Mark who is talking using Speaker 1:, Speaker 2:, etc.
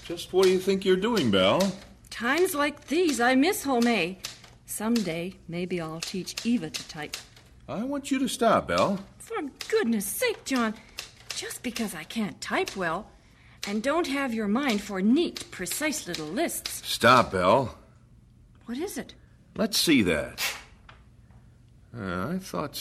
Speaker 1: Just what do you think you're doing, Belle?
Speaker 2: Times like these, I miss Homais. Someday, maybe I'll teach Eva to type.
Speaker 1: I want you to stop, Belle.
Speaker 2: For goodness sake, John, just because I can't type well and don't have your mind for neat, precise little lists.
Speaker 1: Stop, Belle.
Speaker 2: What is it?
Speaker 1: Let's see that. I thought